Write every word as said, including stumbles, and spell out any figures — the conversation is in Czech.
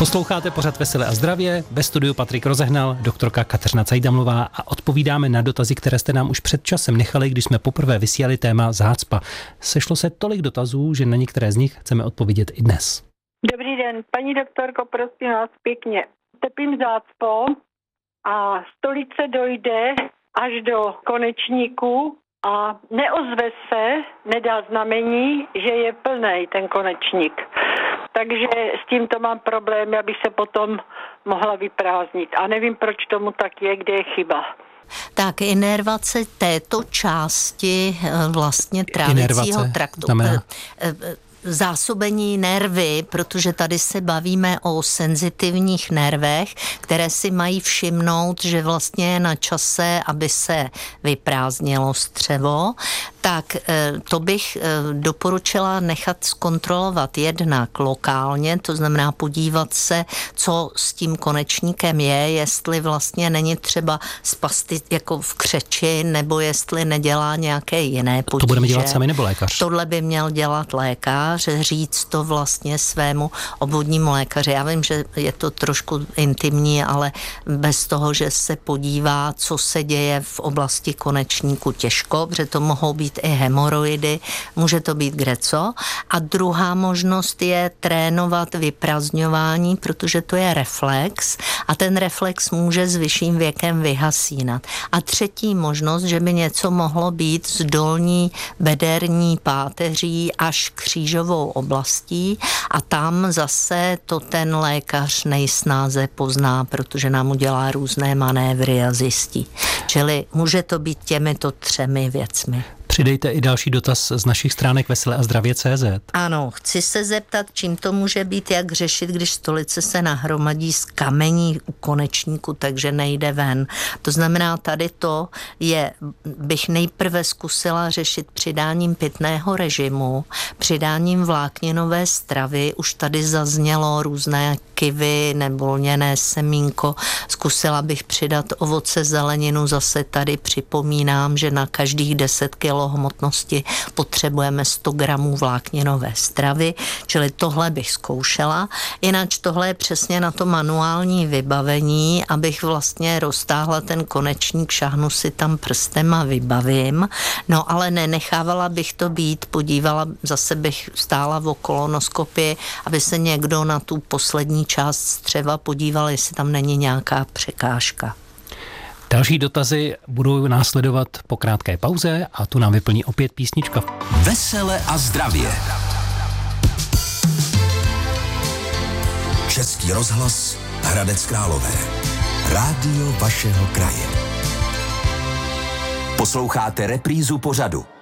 Posloucháte pořad Veselé a zdravě, ve studiu Patrik Rozehnal, doktorka Kateřina Cajdamlová a odpovídáme na dotazy, které jste nám už před časem nechali, když jsme poprvé vysílali téma zácpa. Sešlo se tolik dotazů, že na některé z nich chceme odpovědět i dnes. Dobrý den, paní doktorko, prosím vás pěkně. Trpím zácpou a stolice dojde až do konečníku a neozve se, nedá znamení, že je plnej ten konečník. Takže s tímto mám problém, abych se potom mohla vyprázdnit. A nevím, proč tomu tak je, kde je chyba. Tak inervace této části vlastně trávicího traktu. Znamená? Zásobení nervy, protože tady se bavíme o senzitivních nervech, které si mají všimnout, že vlastně je na čase, aby se vyprázdnilo střevo, tak to bych doporučila nechat zkontrolovat jednak lokálně, to znamená podívat se, co s tím konečníkem je, jestli vlastně není třeba spastit jako v křeči, nebo jestli nedělá nějaké jiné potíže. To budeme dělat sami nebo lékař? Tohle by měl dělat lékař, říct to vlastně svému obvodnímu lékaři. Já vím, že je to trošku intimní, ale bez toho, že se podívá, co se děje v oblasti konečníku, těžko, protože to mohou být i hemoroidy, může to být greco. A druhá možnost je trénovat vyprazňování, protože to je reflex a ten reflex může s vyšším věkem vyhasínat. A třetí možnost, že by něco mohlo být s dolní bederní páteří až křížovou oblastí a tam zase to ten lékař nejsnáze pozná, protože nám udělá různé manévry a zjistí. Čili může to být těmito třemi věcmi. Přidejte i další dotaz z našich stránek veselé a zdravě tečka cé zet. Ano, chci se zeptat, čím to může být, jak řešit, když stolice se nahromadí z kamení u konečníku, takže nejde ven. To znamená, tady to je, bych nejprve zkusila řešit přidáním pitného režimu, přidáním vlákninové stravy, už tady zaznělo různé kivy nebo lněné semínko, zkusila bych přidat ovoce, zeleninu, zase tady připomínám, že na každých deset kilo hmotnosti potřebujeme sto gramů vlákninové stravy, čili tohle bych zkoušela. Jinak tohle je přesně na to manuální vybavení, abych vlastně roztáhla ten konečník, šáhnu si tam prstem a vybavím. No ale nenechávala bych to být, podívala, zase bych stála v kolonoskopii, aby se někdo na tu poslední část střeva podíval, jestli tam není nějaká překážka. Další dotazy budou následovat po krátké pauze a tu nám vyplní opět písnička. Vesele a zdravě. Český rozhlas Hradec Králové. Rádio vašeho kraje. Posloucháte reprízu pořadu